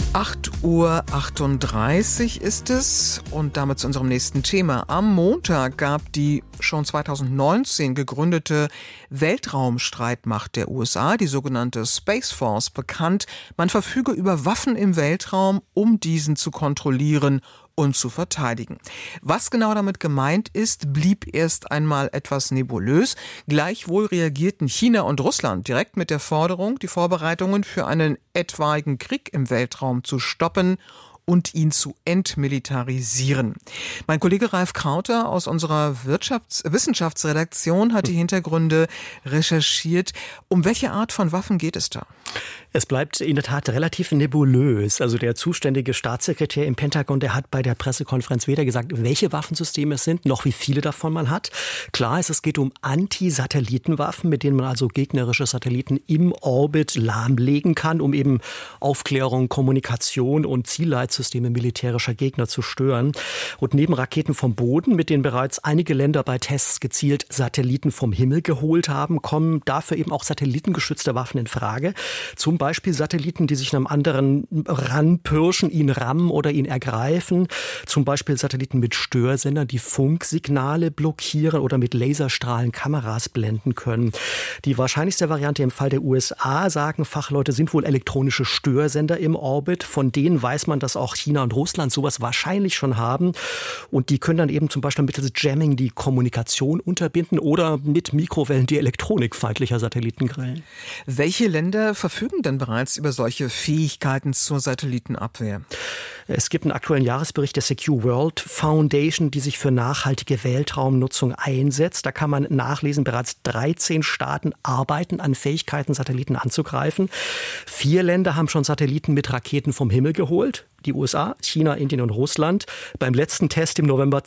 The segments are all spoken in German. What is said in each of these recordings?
8:38 Uhr ist es und damit zu unserem nächsten Thema. Am Montag gab die schon 2019 gegründete Weltraumstreitmacht der USA, die sogenannte Space Force, bekannt, man verfüge über Waffen im Weltraum, um diesen zu kontrollieren und zu verteidigen. Was genau damit gemeint ist, blieb erst einmal etwas nebulös. Gleichwohl reagierten China und Russland direkt mit der Forderung, die Vorbereitungen für einen etwaigen Krieg im Weltraum zu stoppen und ihn zu entmilitarisieren. Mein Kollege Ralf Krauter aus unserer Wissenschaftsredaktion hat die Hintergründe recherchiert. Um welche Art von Waffen geht es da? Es bleibt in der Tat relativ nebulös. Also der zuständige Staatssekretär im Pentagon, der hat bei der Pressekonferenz weder gesagt, welche Waffensysteme es sind, noch wie viele davon man hat. Klar ist, es geht um Anti-Satellitenwaffen, mit denen man also gegnerische Satelliten im Orbit lahmlegen kann, um eben Aufklärung, Kommunikation und Zielleitsysteme militärischer Gegner zu stören. Und neben Raketen vom Boden, mit denen bereits einige Länder bei Tests gezielt Satelliten vom Himmel geholt haben, kommen dafür eben auch satellitengeschützte Waffen in Frage. Zum Beispiel Satelliten, die sich einem anderen ranpirschen, ihn rammen oder ihn ergreifen. Zum Beispiel Satelliten mit Störsendern, die Funksignale blockieren oder mit Laserstrahlen Kameras blenden können. Die wahrscheinlichste Variante im Fall der USA, sagen Fachleute, sind wohl elektronische Störsender im Orbit. Von denen weiß man, dass auch China und Russland sowas wahrscheinlich schon haben. Und die können dann eben zum Beispiel mittels Jamming die Kommunikation unterbinden oder mit Mikrowellen die Elektronik feindlicher Satelliten grillen. Welche Länder verfügen denn bereits über solche Fähigkeiten zur Satellitenabwehr? Es gibt einen aktuellen Jahresbericht der Secure World Foundation, die sich für nachhaltige Weltraumnutzung einsetzt. Da kann man nachlesen, bereits 13 Staaten arbeiten an Fähigkeiten, Satelliten anzugreifen. 4 Länder haben schon Satelliten mit Raketen vom Himmel geholt. Die USA, China, Indien und Russland. Beim letzten Test im November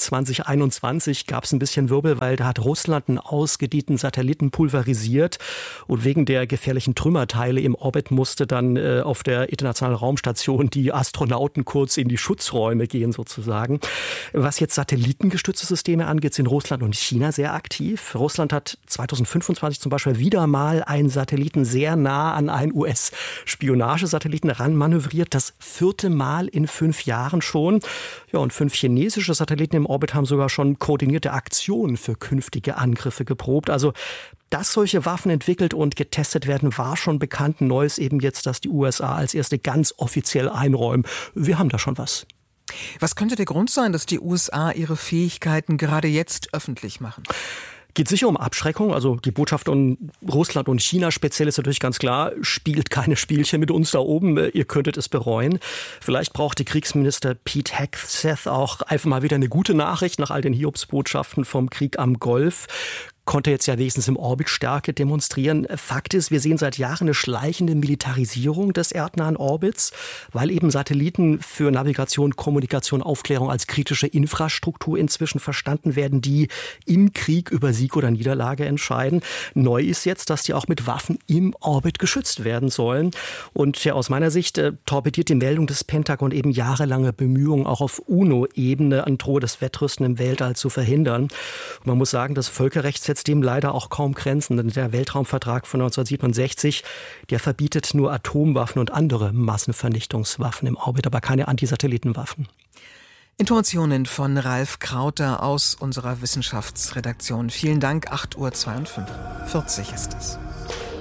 2021 gab es ein bisschen Wirbel, weil da hat Russland einen ausgedienten Satelliten pulverisiert und wegen der gefährlichen Trümmerteile im Orbit musste dann auf der Internationalen Raumstation die Astronauten kurz in die Schutzräume gehen sozusagen. Was jetzt satellitengestützte Systeme angeht, sind Russland und China sehr aktiv. Russland hat 2025 zum Beispiel wieder mal einen Satelliten sehr nah an einen US-Spionagesatelliten ranmanövriert. Das 4. Mal in 5 Jahren schon. Ja, und 5 chinesische Satelliten im Orbit haben sogar schon koordinierte Aktionen für künftige Angriffe geprobt. Also, dass solche Waffen entwickelt und getestet werden, war schon bekannt. Neu ist eben jetzt, dass die USA als erste ganz offiziell einräumen. Wir haben da schon was. Was könnte der Grund sein, dass die USA ihre Fähigkeiten gerade jetzt öffentlich machen? Geht sicher um Abschreckung. Also die Botschaft an Russland und China speziell ist natürlich ganz klar, spielt keine Spielchen mit uns da oben, ihr könntet es bereuen. Vielleicht brauchte Kriegsminister Pete Hegseth auch einfach mal wieder eine gute Nachricht nach all den Hiobsbotschaften vom Krieg am Golf. Konnte jetzt ja wenigstens im Orbit Stärke demonstrieren. Fakt ist, wir sehen seit Jahren eine schleichende Militarisierung des erdnahen Orbits, weil eben Satelliten für Navigation, Kommunikation, Aufklärung als kritische Infrastruktur inzwischen verstanden werden, die im Krieg über Sieg oder Niederlage entscheiden. Neu ist jetzt, dass die auch mit Waffen im Orbit geschützt werden sollen. Und ja, aus meiner Sicht torpediert die Meldung des Pentagon eben jahrelange Bemühungen, auch auf UNO-Ebene ein drohendes Wettrüsten im Weltall zu verhindern. Und man muss sagen, das Völkerrecht setzt dem leider auch kaum Grenzen. Denn der Weltraumvertrag von 1967, der verbietet nur Atomwaffen und andere Massenvernichtungswaffen im Orbit, aber keine Antisatellitenwaffen. Informationen von Ralf Krauter aus unserer Wissenschaftsredaktion. Vielen Dank, 8:42 Uhr ist es.